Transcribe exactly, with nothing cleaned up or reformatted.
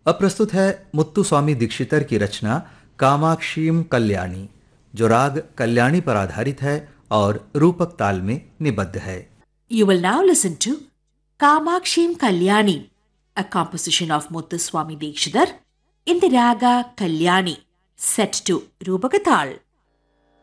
अब प्रस्तुत है मुत्तुस्वामी दीक्षितर की रचना कामाक्षीम कल्याणी, जो राग कल्याणी पर आधारित है और रूपक ताल में निबद्ध है। You will now listen to Kamakshim Kalyani, a composition of Muthuswami Dikshidhar in the raga Kalyani, set to Rupakatal.